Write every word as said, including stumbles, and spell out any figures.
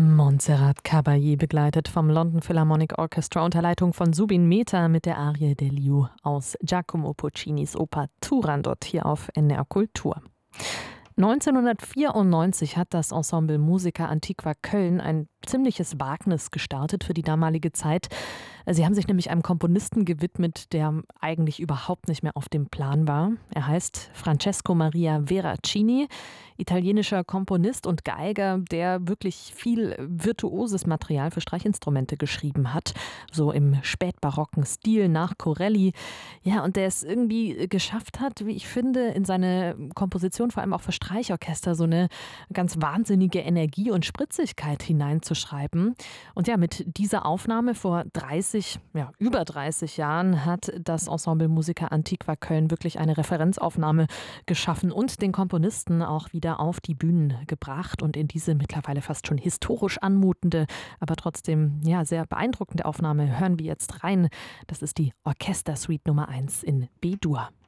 Montserrat Caballé, begleitet vom London Philharmonic Orchestra unter Leitung von Zubin Mehta mit der Arie der Liu aus Giacomo Puccinis Oper Turandot hier auf N D R Kultur. neunzehnhundertvierundneunzig hat das Ensemble Musica Antiqua Köln ein ziemliches Wagnis gestartet für die damalige Zeit. Sie haben sich nämlich einem Komponisten gewidmet, der eigentlich überhaupt nicht mehr auf dem Plan war. Er heißt Francesco Maria Veracini, italienischer Komponist und Geiger, der wirklich viel virtuoses Material für Streichinstrumente geschrieben hat, so im spätbarocken Stil nach Corelli. Ja, und der es irgendwie geschafft hat, wie ich finde, in seine Komposition, vor allem auch für Streichorchester, so eine ganz wahnsinnige Energie und Spritzigkeit hineinzuschreiben. Und ja, mit dieser Aufnahme vor dreißig, ja, über dreißig Jahren hat das Ensemble Musica Antiqua Köln wirklich eine Referenzaufnahme geschaffen und den Komponisten auch wieder auf die Bühnen gebracht und in diese mittlerweile fast schon historisch anmutende, aber trotzdem ja sehr beeindruckende Aufnahme hören wir jetzt rein. Das ist die Orchestersuite Nummer eins in B-Dur.